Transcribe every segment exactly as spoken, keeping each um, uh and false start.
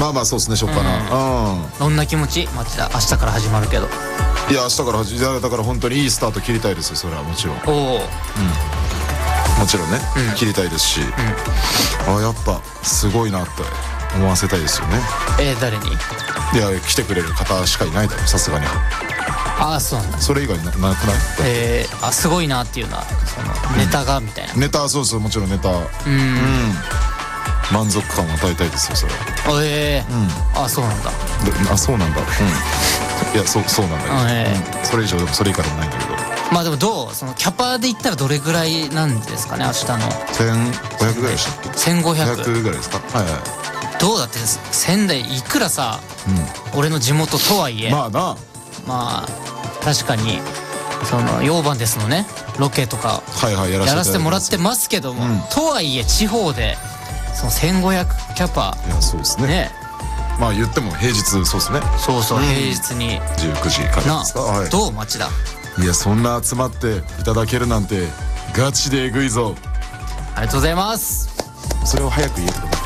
まあまあそうですね、しょっぱな。うん、 どんな気持ち町田、明日から始まるけど。 いや明日から始まる、だから本当にいいスタート切りたいですよ、それはもちろん。 おお、 もちろんね、 うん、 切りたいですし、うん、あやっぱすごいなって思わせたいですよね。 えー、誰に？ いや来てくれる方しかいないだろ、さすがに。 ああそうなんだ。 それ以外な, なくない？ えー、あすごいなっていうのはそのネタがみたいな、 うん、ネタ、そうそう、もちろんネタ、うん、うん、満足感を与えたいですよ、それは。 ええー、うん、あそうなんだ。 あそうなんだ、うん、いや そ, そうなんだけど、えーうん、それ以上でもそれ以下でもないんだけど。 まあでもどうそのキャパで言ったらどれぐらいなんですかね、明日の。 せんごひゃくぐらいでしたっけ？ せんごひゃくぐらいですか。はいはい。 どうだって仙台いくらさ、うん、俺の地元とはいえ、 まあな、 まあ確かにそのヨーバンですのねロケとかやらせてもらってますけども、うん、とはいえ地方でそのせんごひゃくキャパ、 いやそうですね、ね、まあ言っても平日、そうですね、 そうそう、うん、平日にじゅうくじからですか、はい、 どう町田。 いやそんな集まっていただけるなんてガチでえぐいぞ。 ありがとうございます。 それを早く言えってこと、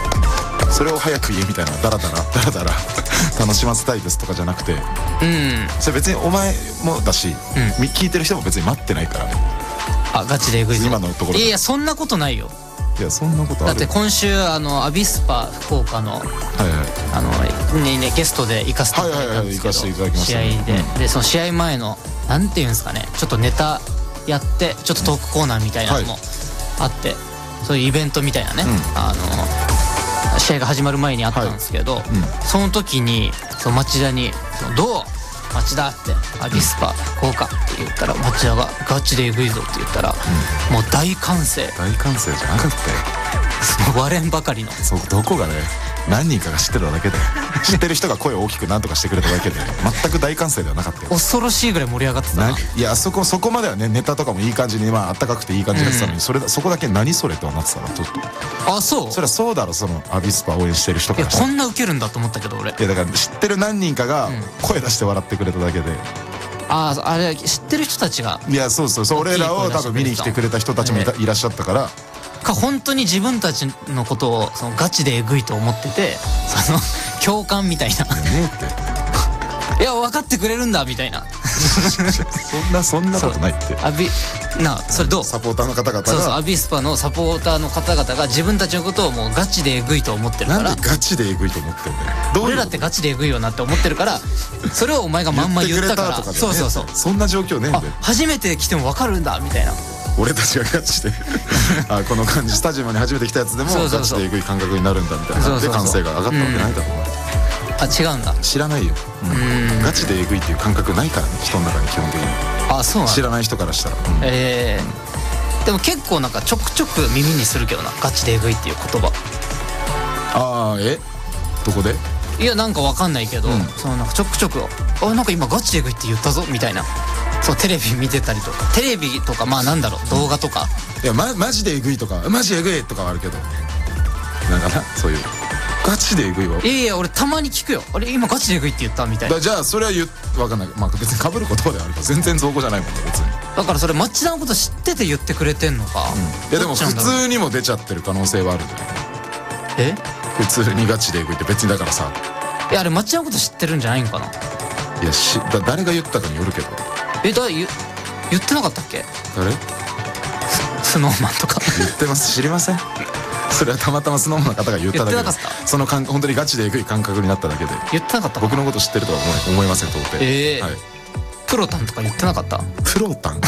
それを早く言えみたいな、ダラダラダラダラ楽しませたいですとかじゃなくて、うん、それ別にお前もだし、うん、聞いてる人も別に待ってないからね。あガチでえぐいぞ今のところ。 いやいやそんなことないよ。 いやそんなことある。 だって今週あのアビスパ福岡の、はいはい、あのねねゲストで行かせていただいたんですけど、試合で、うん、でその試合前のなんていうんですかね、ちょっとネタやってちょっとトークコーナーみたいなのもあって、はい、そういうイベントみたいなね、うん、あの試合が始まる前にあったんですけど、はい、うん、その時にその町田に「どう町田」って「アビスパ福岡」って言ったら町田が「ガチでえぐいぞ」って言ったら、うん、もう大歓声。 大歓声じゃなかったよ。 割れんばかりの。 そうどこがね、何人かが知ってるだけで知ってる人が声を大きくなんとかしてくれただけで全く大歓声ではなかったよ。 恐ろしいぐらい盛り上がってたな。 いやそこそこまではね、ネタとかもいい感じに、まああったかくていい感じだったのに、うん、それそこだけ何それとはなってたのちょっと。 あそう。 それはそうだろ、そのアビスパ応援してる人から。 いやこんなウケるんだと思ったけど俺。いやだから知ってる何人かが声出して笑ってくれただけで、うん、 あああれ知ってる人たちが。 いやそうそうそう、俺らを多分見に来てくれた人たちもい, た、えー、いらっしゃったからか、本当に自分たちのことをそのガチでえぐいと思ってて、その共感みたいな。いや分かってくれるんだみたいな。 そんなそんなことないって。 アビなそれどう？ サポーターの方々が。 そうそう、アビスパのサポーターの方々が自分たちのことをもうガチでえぐいと思ってるから。 なんでガチでえぐいと思ってるんだよ。どういう俺らってガチでえぐいよなって思ってるから、それをお前がまんま言ったから。 ね、 そうそうそう。 そんな状況ねえんだよ。 初めて来ても分かるんだみたいな。 俺たちがガチであこの感じ、スタジアムに初めて来たやつでもガチでえぐい感覚になるんだみたいなで歓声が上がったわけないだろうな。 あ違うんだ。 知らないよ、うん、ガチでえぐいっていう感覚ないからね、人の中に基本的に。あそうなんだ。知らない人からしたら、うん、 えー、でも結構なんかちょくちょく耳にするけどな、ガチでえぐいっていう言葉。 ああえどこで？ いやなんかわかんないけど、うん、そのなんかちょくちょくあなんか今ガチでえぐいって言ったぞみたいな。そうテレビ見てたりとか、テレビとかまあなんだろう動画とか、 いや、ま、マジでえぐいとかマジえぐいとかはあるけど、なんかなそういうガチでえぐいわ。 いやいや俺たまに聞くよ、あれ今ガチでえぐいって言ったみたいな。 じゃあそれは言うわかんない、まあ別に被る言葉ではあるから全然造語じゃないもんね別に。 だからそれ町田のこと知ってて言ってくれてんのか、 うん、いやでも普通にも出ちゃってる可能性はあるんじゃない？ え普通にガチでえぐいって別にだからさ、 いやあれ町田のこと知ってるんじゃないんかな。 いやしだ誰が言ったかによるけど。えだ言言ってなかったっけ？ 誰？ スノーマンとか言ってます。知りません。それはたまたまスノーマンの方が言っただけです。そのかん本当にガチでえぐい感覚になっただけで。 言ってなかった。 僕のこと知ってるとは思い、思いません到底。 えーはい、 プロタンとか言ってなかった？ プロタン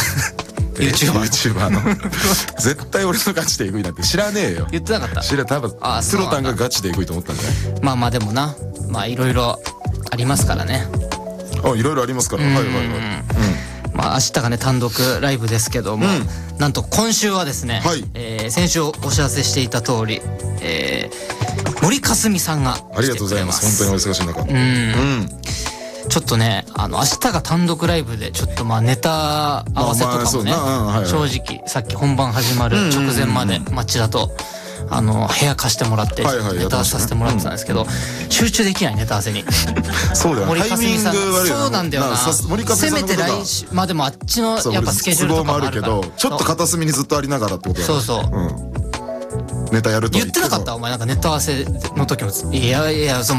YouTuber の絶対俺のガチでえぐいなんて知らねえよ。 言ってなかった。 知ら多分プロタンがガチでえぐいと思ったんじゃない？ まあまあでもな、まあいろいろありますからね。 あいろいろありますから。はいはいはい。うん。 まあ、明日がね単独ライブですけども、うん、なんと今週はですね、はい、えー、先週お知らせしていた通り、えー、森かすみさんが来てくれます。 ありがとうございます。本当にお忙しい中。うん、 うん、ちょっとねあの明日が単独ライブでちょっとまあネタ合わせとかもね、正直さっき本番始まる直前まで町田とあの部屋貸してもらってネタさせてもらってたんですけど、集中できないネタ合わせに。 そうだよね。タイミング悪いよね。 そうなんだよな。せめて来週まあでもあっちのやっぱスケジュールとかもあるけど、 ちょっと片隅にずっとありながらってことだよね。 そうそう。 ネタやると言ってなかったお前なんかネタ合わせの時もいやいや